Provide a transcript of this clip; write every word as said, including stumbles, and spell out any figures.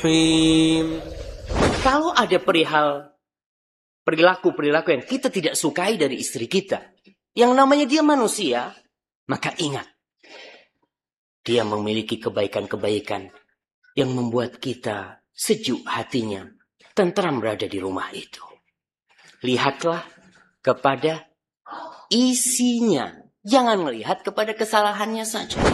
Kalau ada perihal perilaku-perilaku yang kita tidak sukai dari istri kita, yang namanya dia manusia, maka ingat, dia memiliki kebaikan-kebaikan yang membuat kita sejuk hatinya, tentram berada di rumah itu. Lihatlah kepada isinya, jangan melihat kepada kesalahannya saja.